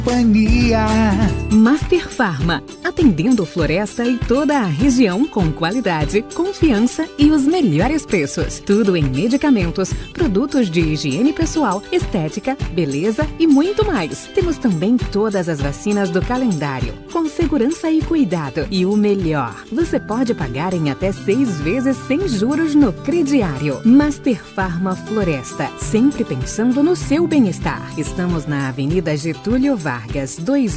Master Farma, atendendo Floresta e toda a região com qualidade, confiança e os melhores preços. Tudo em medicamentos, produtos de higiene pessoal, estética, beleza e muito mais. Temos também todas as vacinas do calendário, com segurança e cuidado. E o melhor, você pode pagar em até 6 vezes sem juros no crediário. Master Farma Floresta, sempre pensando no seu bem-estar. Estamos na Avenida Getúlio Vargas,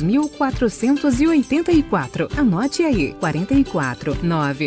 2484. Anote aí, 44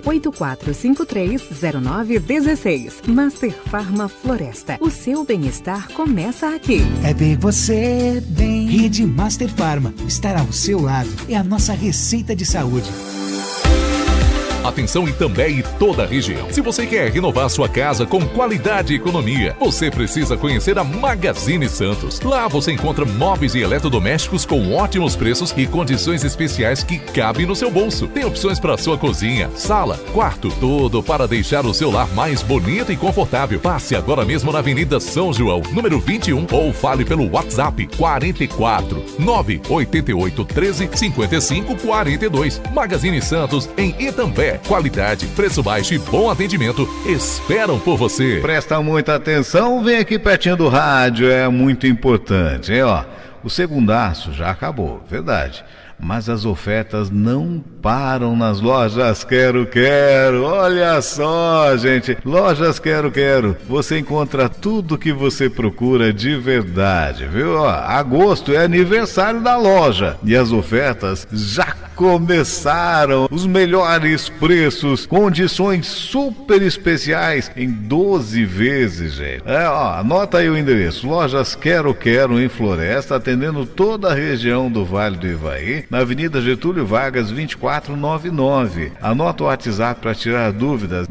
98453 0916. Master Farma Floresta. O seu bem-estar começa aqui. É bem você, bem. Rede Master Farma. Estar ao seu lado. É a nossa receita de saúde. Atenção Itambé e toda a região. Se você quer renovar sua casa com qualidade e economia, você precisa conhecer a Magazine Santos. Lá você encontra móveis e eletrodomésticos com ótimos preços e condições especiais que cabem no seu bolso. Tem opções para sua cozinha, sala, quarto, tudo para deixar o seu lar mais bonito e confortável. Passe agora mesmo na Avenida São João, número 21, ou fale pelo WhatsApp 44 988 13 55 42. Magazine Santos em Itambé. Qualidade, preço baixo e bom atendimento esperam por você. Presta muita atenção, vem aqui pertinho do rádio, é muito importante, hein? Ó, o segundaço já acabou, verdade. Mas as ofertas não param nas lojas Quero. Olha só, gente, lojas Quero. Você encontra tudo que você procura de verdade, viu? Ó, agosto é aniversário da loja e as ofertas já começaram. Os melhores preços, condições super especiais em 12 vezes, gente. Anota aí o endereço. Lojas Quero em Floresta, atendendo toda a região do Vale do Ivaí, na Avenida Getúlio Vargas 2499. Anota o WhatsApp para tirar dúvidas,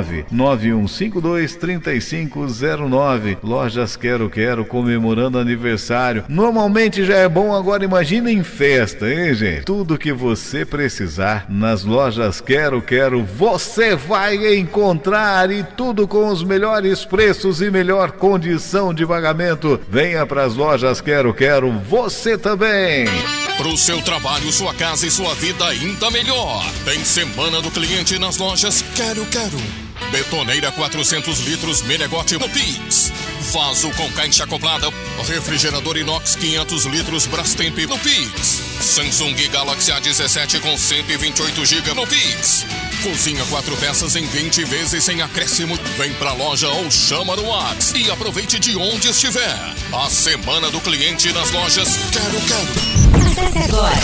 991523509. Lojas Quero comemorando aniversário. Normalmente já é bom, agora imagina em festa, hein, gente? Tudo que você precisar nas lojas Quero você vai encontrar, e tudo com os melhores preços e melhor condição de pagamento. Venha para as lojas Quero você também. Pro seu trabalho, sua casa e sua vida ainda melhor. Tem Semana do Cliente nas lojas Quero. Betoneira 400 litros Menegote no Pix. Vaso com caixa acoplada. Refrigerador inox 500 litros Brastemp no Pix. Samsung Galaxy A17 com 128 GB no Pix. Cozinha 4 peças em 20 vezes sem acréscimo. Vem pra loja ou chama no WhatsApp e aproveite de onde estiver. A Semana do Cliente nas lojas Quero. Acesse agora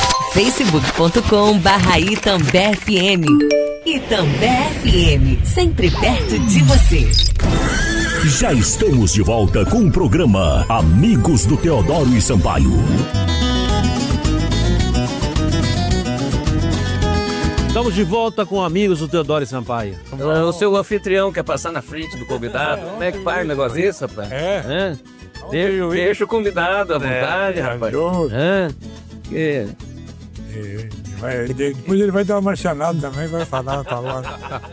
facebook.com/itambefm. Itambé FM, sempre perto de você. Já estamos de volta com o programa Amigos do Teodoro e Sampaio. Estamos de volta com Amigos do Teodoro e Sampaio. O seu anfitrião quer passar na frente do convidado. Como é que faz o negócio desse, rapaz? Deixa o convidado à vontade, rapaz. Depois ele vai dar uma marcianada também, vai falar na palavra.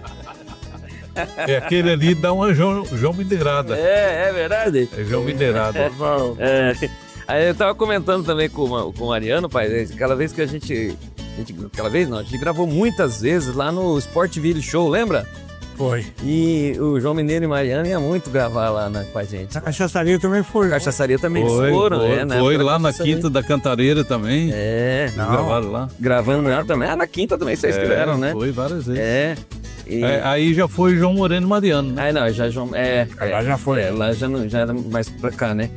É aquele ali dá uma João Mineirada. É verdade? É João Mineirada. Aí eu tava comentando também com o Mariano, pai, aquela vez que a gente gravou muitas vezes lá no Sportville Show, lembra? Foi. E o João Mineiro e Mariano ia muito gravar lá com a gente. A cachaçaria também foi. A cachaçaria também foram, né? Foi lá na Quinta da Cantareira também. Gravaram lá. Gravando lá também. Na Quinta também vocês tiveram, né? Foi várias vezes. Aí já foi João Moreno e Mariano, né? Aí não, já João... lá já foi. Lá já era mais pra cá, né?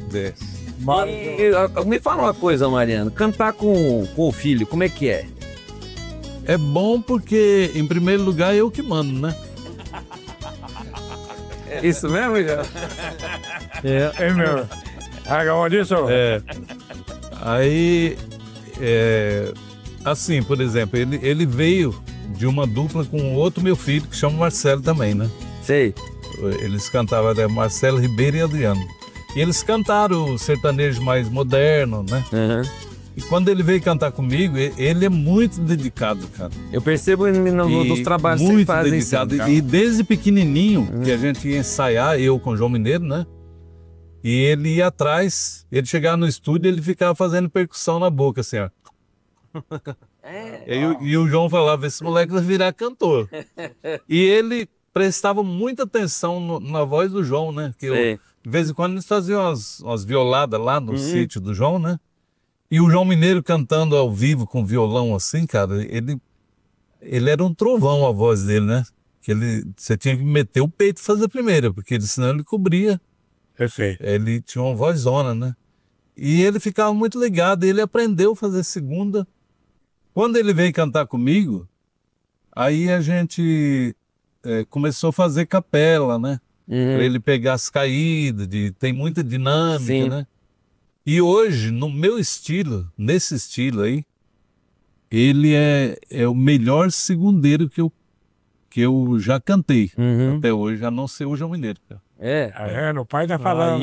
Me fala uma coisa, Mariano. Cantar com o filho, como é que é? É bom porque, em primeiro lugar, eu que mando, né? Isso mesmo, já? É mesmo. Acabou disso? Aí, assim, por exemplo, ele veio de uma dupla com outro meu filho, que chama Marcelo também, né? Sei. Eles cantavam, Marcelo Ribeiro e Adriano. E eles cantaram o sertanejo mais moderno, né? E quando ele veio cantar comigo, ele é muito dedicado, cara. Eu percebo nos trabalhos que muito fazem dedicado. E desde pequenininho, que a gente ia ensaiar, eu com o João Mineiro, né? E ele ia atrás, ele chegava no estúdio, ele ficava fazendo percussão na boca, assim, ó. E o João falava, esse moleque vai virar cantor. E ele prestava muita atenção na voz do João, né? Que de vez em quando eles faziam umas violadas lá no sítio do João, né? E o João Mineiro cantando ao vivo com violão assim, cara, ele era um trovão a voz dele, né? Que você tinha que meter o peito e fazer a primeira, porque senão ele cobria. Perfeito. Ele tinha uma vozona, né? E ele ficava muito ligado, ele aprendeu a fazer segunda. Quando ele veio cantar comigo, aí a gente começou a fazer capela, né? Pra ele pegar as caídas, tem muita dinâmica, né? E hoje, no meu estilo, nesse estilo aí, ele é o melhor segundeiro que eu já cantei. Até hoje, a não ser o João Mineiro. O pai tá falando.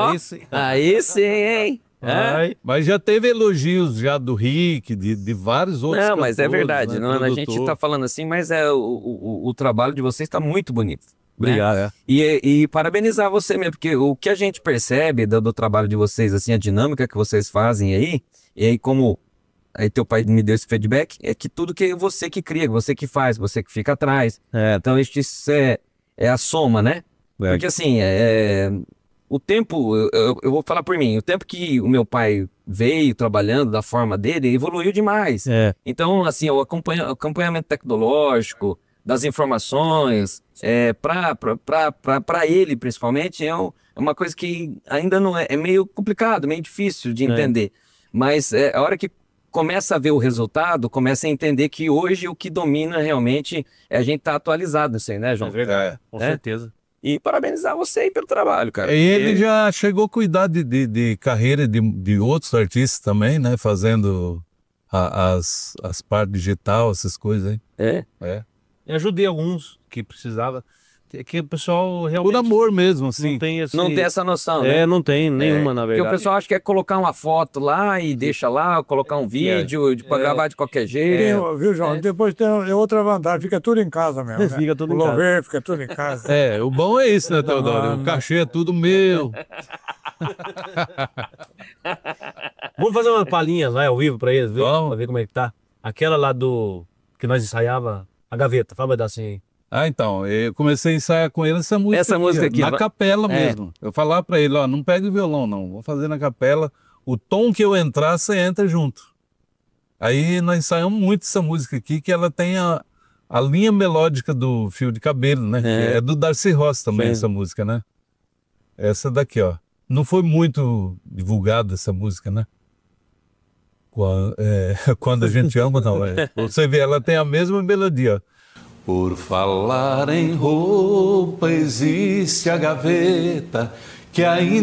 Aí sim, hein? Mas já teve elogios já do Rick, de vários outros cantores. Não, mas é verdade. Né, a gente tá falando assim, mas o trabalho de vocês está muito bonito. Obrigado. Né? E parabenizar você mesmo, porque o que a gente percebe do trabalho de vocês, assim, a dinâmica que vocês fazem aí, e aí como aí teu pai me deu esse feedback, é que tudo que você que cria, você que faz, você que fica atrás. Então isso é a soma, né? Porque assim, o tempo, eu vou falar por mim, o tempo que o meu pai veio trabalhando da forma dele, evoluiu demais. Então, assim, o acompanhamento tecnológico, das informações, para ele, principalmente, é uma coisa que ainda não é meio complicado, meio difícil de entender. Mas a hora que começa a ver o resultado, começa a entender que hoje o que domina realmente é a gente estar atualizado nisso aí, né, João? É verdade, com certeza. E parabenizar você aí pelo trabalho, cara. E ele já chegou a cuidar de carreira de outros artistas também, né? Fazendo as partes digital, essas coisas aí. Eu ajudei alguns que precisava. É que o pessoal realmente... Por amor mesmo, assim. Não tem essa noção, né? Não tem nenhuma, na verdade. Porque o pessoal acha que é colocar uma foto lá e deixa lá, colocar um vídeo, gravar de qualquer jeito. Viu, João? Depois tem outra vantagem, fica tudo em casa mesmo, né? Fica tudo em casa. Lover, fica tudo em casa. O bom é isso, né, Teodoro? O cachê é tudo meu. Vamos fazer uma palhinha, vai, ao vivo pra eles, viu? Pra ver como é que tá. Aquela lá que nós ensaiava, a gaveta, fala um pedacinho aí. Então, eu comecei a ensaiar com ele essa música aqui, na capela mesmo. Eu falava pra ele, não pega o violão não, vou fazer na capela, o tom que eu entrar, você entra junto. Aí nós ensaiamos muito essa música aqui, que ela tem a linha melódica do Fio de Cabelo, né? É do Darcy Ross também, essa música, né? Essa daqui, ó. Não foi muito divulgada essa música, né? Quando a gente ama, não. Você vê, ela tem a mesma melodia, ó. Por falar em roupa, existe a gaveta que ainda